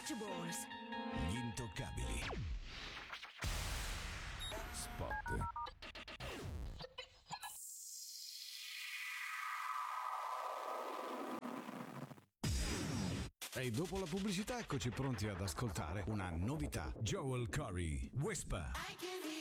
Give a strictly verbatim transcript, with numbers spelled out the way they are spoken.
Untouchables. Gli intoccabili. Spot. E dopo la pubblicità eccoci pronti ad ascoltare una novità. Joel Corry, Whisper.